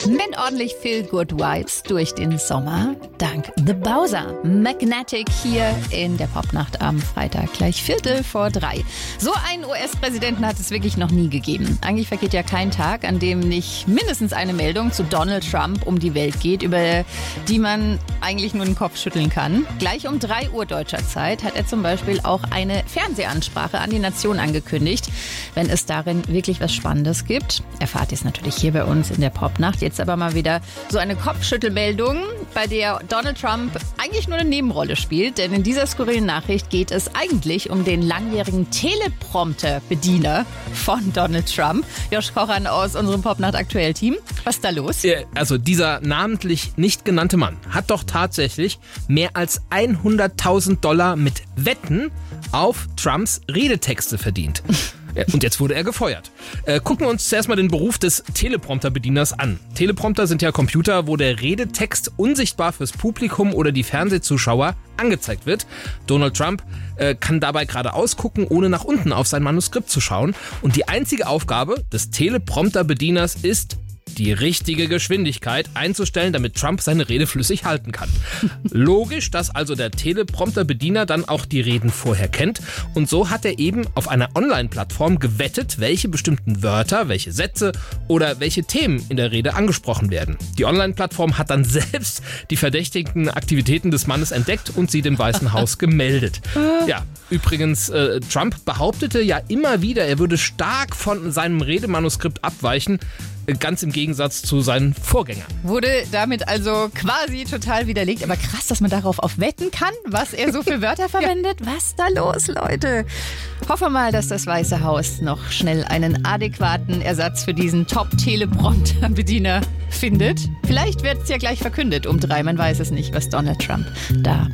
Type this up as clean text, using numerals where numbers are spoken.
Mit ordentlich Feel-Good-Vibes durch den Sommer, dank The Bowser. Magnetic hier in der Popnacht am Freitag, gleich 2:45. So einen US-Präsidenten hat es wirklich noch nie gegeben. Eigentlich vergeht ja kein Tag, an dem nicht mindestens eine Meldung zu Donald Trump um die Welt geht, über die man eigentlich nur den Kopf schütteln kann. Gleich um 3 Uhr deutscher Zeit hat er zum Beispiel auch eine Fernsehansprache an die Nation angekündigt. Wenn es darin wirklich was Spannendes gibt, erfahrt ihr es natürlich hier bei uns in der Popnacht. Jetzt aber mal wieder so eine Kopfschüttelmeldung, bei der Donald Trump eigentlich nur eine Nebenrolle spielt. Denn in dieser skurrilen Nachricht geht es eigentlich um den langjährigen Teleprompter-Bediener von Donald Trump. Josh Koran aus unserem Popnacht-Aktuell-Team. Was ist da los? Also dieser namentlich nicht genannte Mann hat doch tatsächlich mehr als $100.000 mit Wetten auf Trumps Redetexte verdient. Und jetzt wurde er gefeuert. Gucken wir uns zuerst mal den Beruf des Teleprompter-Bedieners an. Teleprompter sind ja Computer, wo der Redetext unsichtbar fürs Publikum oder die Fernsehzuschauer angezeigt wird. Donald Trump kann dabei geradeaus gucken, ohne nach unten auf sein Manuskript zu schauen. Und die einzige Aufgabe des Teleprompter-Bedieners ist, die richtige Geschwindigkeit einzustellen, damit Trump seine Rede flüssig halten kann. Logisch, dass also der Teleprompter-Bediener dann auch die Reden vorher kennt. Und so hat er eben auf einer Online-Plattform gewettet, welche bestimmten Wörter, welche Sätze oder welche Themen in der Rede angesprochen werden. Die Online-Plattform hat dann selbst die verdächtigen Aktivitäten des Mannes entdeckt und sie dem Weißen Haus gemeldet. Ja, übrigens, Trump behauptete ja immer wieder, er würde stark von seinem Redemanuskript abweichen, ganz im Gegensatz zu seinen Vorgängern. Wurde damit also quasi total widerlegt. Aber krass, dass man darauf auch wetten kann, was er so für Wörter verwendet. Ja. Was ist da los, Leute? Hoffen wir mal, dass das Weiße Haus noch schnell einen adäquaten Ersatz für diesen Top-Teleprompter-Bediener findet. Vielleicht wird es ja gleich verkündet um 3. Man weiß es nicht, was Donald Trump da